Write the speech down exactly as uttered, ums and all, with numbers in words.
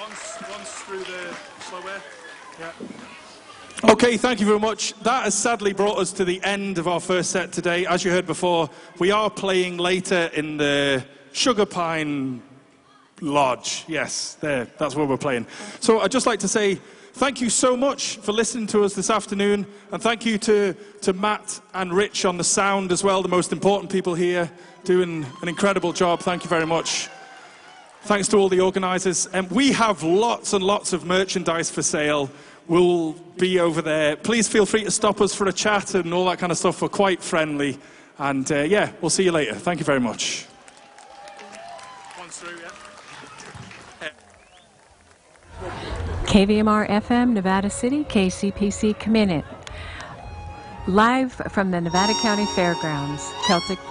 once, once through the slow way. Yeah. Okay, thank you very much. That has sadly brought us to the end of our first set today. As you heard before, we are playing later in the Sugar Pine Lodge. Yes, there, that's where we're playing. So I'd just like to say thank you so much for listening to us this afternoon, and thank you to, to Matt and Rich on the sound as well, the most important people here, doing an incredible job. Thank you very much. Thanks to all the organisers. And we have lots and lots of merchandise for sale. We'll be over there. Please feel free to stop us for a chat and all that kind of stuff. We're quite friendly. And uh, yeah, we'll see you later. Thank you very much. Once through, yeah. K V M R F M, Nevada City, K C P C Commitment. Live from the Nevada County Fairgrounds, Celtic